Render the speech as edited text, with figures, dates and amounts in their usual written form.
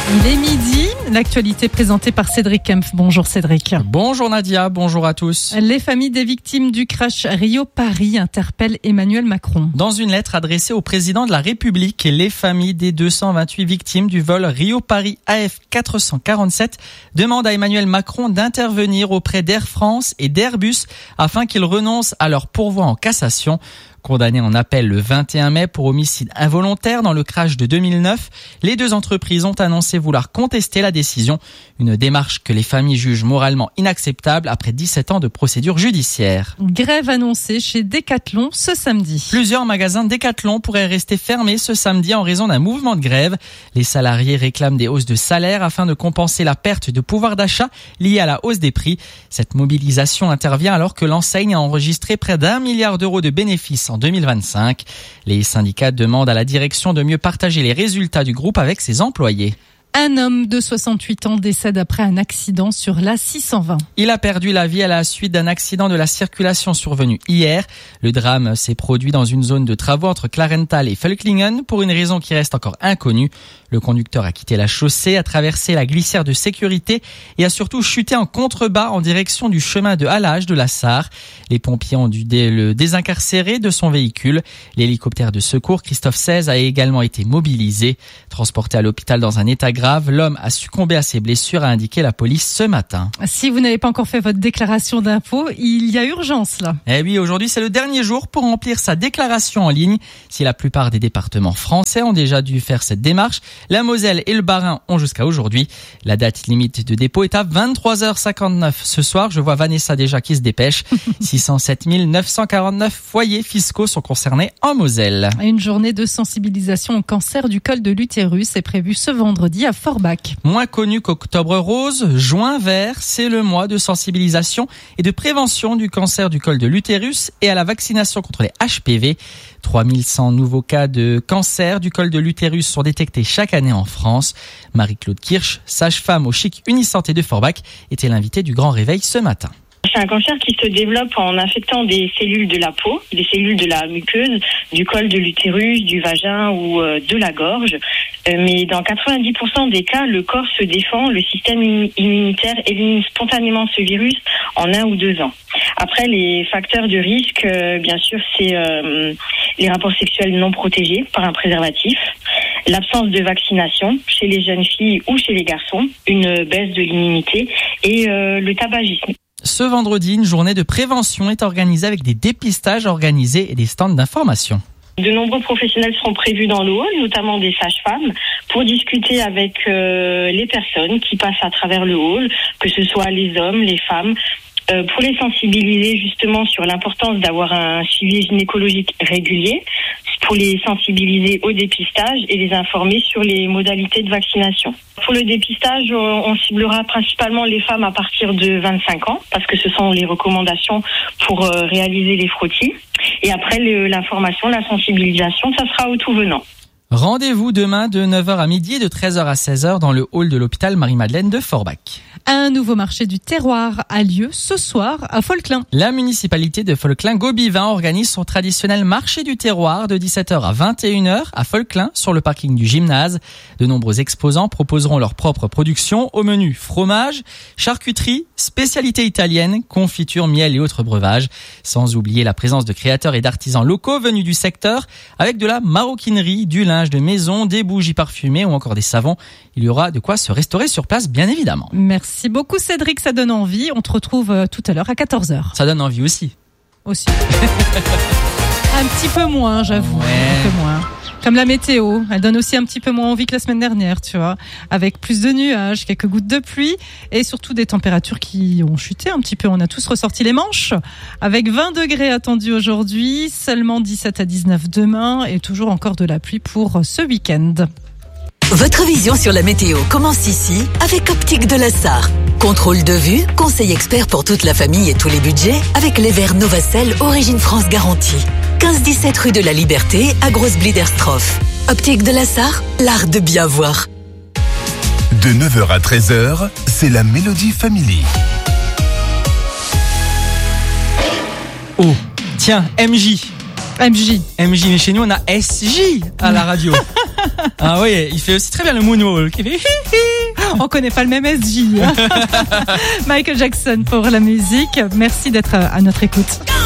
Il est midi, l'actualité présentée par Cédric Kempf. Bonjour Cédric. Bonjour Nadia, bonjour à tous. Les familles des victimes du crash Rio-Paris interpellent Emmanuel Macron. Dans une lettre adressée au président de la République, les familles des 228 victimes du vol Rio-Paris AF 447 demandent à Emmanuel Macron d'intervenir auprès d'Air France et d'Airbus afin qu'ils renoncent à leur pourvoi en cassation. Condamnés en appel le 21 mai pour homicide involontaire dans le crash de 2009, les deux entreprises ont annoncé vouloir contester la décision. Une démarche que les familles jugent moralement inacceptable après 17 ans de procédure judiciaire. Grève annoncée chez Decathlon ce samedi. Plusieurs magasins Decathlon pourraient rester fermés ce samedi en raison d'un mouvement de grève. Les salariés réclament des hausses de salaire afin de compenser la perte de pouvoir d'achat liée à la hausse des prix. Cette mobilisation intervient alors que l'enseigne a enregistré près d'1 milliard d'euros de bénéfices en 2025. Les syndicats demandent à la direction de mieux partager les résultats du groupe avec ses employés. Un homme de 68 ans décède après un accident sur la 620. Il a perdu la vie à la suite d'un accident de la circulation survenu hier. Le drame s'est produit dans une zone de travaux entre Clarenthal et Völklingen pour une raison qui reste encore inconnue. Le conducteur a quitté la chaussée, a traversé la glissière de sécurité et a surtout chuté en contrebas en direction du chemin de halage de la Sarre. Les pompiers ont dû le désincarcérer de son véhicule. L'hélicoptère de secours Christophe 16 a également été mobilisé. Transporté à l'hôpital dans un état grave, l'homme a succombé à ses blessures, a indiqué la police ce matin. Si vous n'avez pas encore fait votre déclaration d'impôt, il y a urgence là. Eh oui, aujourd'hui c'est le dernier jour pour remplir sa déclaration en ligne. Si la plupart des départements français ont déjà dû faire cette démarche, la Moselle et le Bas-Rhin ont jusqu'à aujourd'hui. La date limite de dépôt est à 23h59 ce soir. Je vois Vanessa déjà qui se dépêche. 607 949 foyers fiscaux sont concernés en Moselle. Une journée de sensibilisation au cancer du col de l'utérus est prévue ce vendredi à Forbach. Moins connu qu'Octobre Rose, Juin Vert, c'est le mois de sensibilisation et de prévention du cancer du col de l'utérus et à la vaccination contre les HPV. 3100 nouveaux cas de cancer du col de l'utérus sont détectés chaque année en France. Marie-Claude Kirsch, sage-femme au Chic Unisanté de Forbach, était l'invitée du Grand Réveil ce matin. C'est un cancer qui se développe en infectant des cellules de la peau, des cellules de la muqueuse, du col de l'utérus, du vagin ou de la gorge. Mais dans 90% des cas, le corps se défend, le système immunitaire élimine spontanément ce virus en 1 ou 2 ans. Après, les facteurs de risque, bien sûr, c'est les rapports sexuels non protégés par un préservatif, l'absence de vaccination chez les jeunes filles ou chez les garçons, une baisse de l'immunité et le tabagisme. Ce vendredi, une journée de prévention est organisée avec des dépistages organisés et des stands d'information. De nombreux professionnels seront prévus dans le hall, notamment des sages-femmes, pour discuter avec les personnes qui passent à travers le hall, que ce soit les hommes, les femmes, pour les sensibiliser justement sur l'importance d'avoir un suivi gynécologique régulier, pour les sensibiliser au dépistage et les informer sur les modalités de vaccination. Pour le dépistage, on ciblera principalement les femmes à partir de 25 ans, parce que ce sont les recommandations pour réaliser les frottis. Et après, l'information, la sensibilisation, ça sera au tout venant. Rendez-vous demain de 9h à midi et de 13h à 16h dans le hall de l'hôpital Marie-Madeleine de Forbach. Un nouveau marché du terroir a lieu ce soir à Völklingen. La municipalité de Völklingen-Gobivin organise son traditionnel marché du terroir de 17h à 21h à Völklingen sur le parking du gymnase. De nombreux exposants proposeront leur propre production au menu fromage, charcuterie, spécialités italiennes, confiture, miel et autres breuvages. Sans oublier la présence de créateurs et d'artisans locaux venus du secteur avec de la maroquinerie, du linge de maison, des bougies parfumées ou encore des savons. Il y aura de quoi se restaurer sur place, bien évidemment. Merci beaucoup Cédric, ça donne envie. On te retrouve tout à l'heure à 14h. Ça donne envie aussi. Aussi. Un petit peu moins, j'avoue. Ouais. Un peu moins. Comme la météo, elle donne aussi un petit peu moins envie que la semaine dernière, tu vois. Avec plus de nuages, quelques gouttes de pluie et surtout des températures qui ont chuté un petit peu. On a tous ressorti les manches avec 20 degrés attendus aujourd'hui, seulement 17 à 19 demain et toujours encore de la pluie pour ce week-end. Votre vision sur la météo commence ici avec Optique de la Sarre. Contrôle de vue, conseil expert pour toute la famille et tous les budgets avec les verres Novacell Origine France garantie. 15-17 rue de la Liberté à Grosse-Bliderstroff. Optique de la Sarre, l'art de bien voir. De 9h à 13h, c'est la Mélodie Family. Oh, tiens, MJ. MJ. MJ, mais chez nous on a SJ à la radio. Ah oui, il fait aussi très bien le moonwalk. Il fait On connaît pas le même SJ. Michael Jackson pour la musique. Merci d'être à notre écoute.